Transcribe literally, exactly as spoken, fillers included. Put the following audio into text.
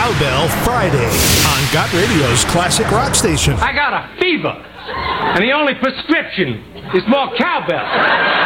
Cowbell Friday on Got Radio's classic rock station. I got a fever, and the only prescription is more cowbell.